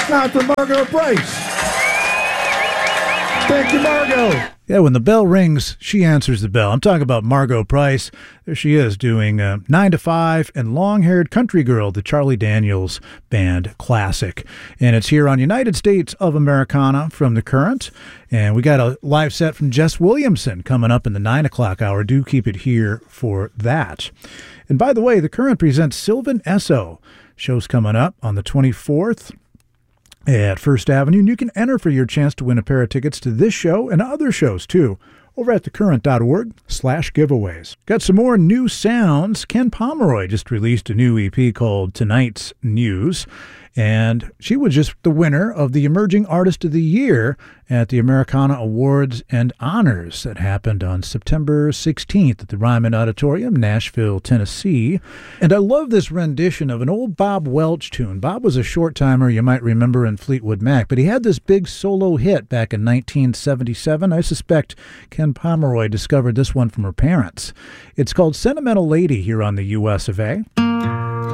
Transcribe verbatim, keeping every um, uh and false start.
Not for Margot Price. Thank you, Margot. Yeah, when the bell rings, she answers the bell. I'm talking about Margot Price. There she is doing uh, nine to five and Long-Haired Country Girl, the Charlie Daniels Band classic. And it's here on United States of Americana from The Current. And we got a live set from Jess Williamson coming up in the nine o'clock hour. Do keep it here for that. And by the way, The Current presents Sylvan Esso. Show's coming up on the twenty-fourth. At First Avenue, and you can enter for your chance to win a pair of tickets to this show and other shows, too, over at thecurrent.org slash giveaways. Got some more new sounds. Ken Pomeroy just released a new E P called Tonight's News, and she was just the winner of the Emerging Artist of the Year at the Americana Awards and Honors that happened on September sixteenth at the Ryman Auditorium, Nashville, Tennessee. And I love this rendition of an old Bob Welch tune. Bob was a short-timer, you might remember, in Fleetwood Mac, but he had this big solo hit back in nineteen seventy-seven. I suspect Ken Pomeroy discovered this one from her parents. It's called Sentimental Lady here on the U S of A.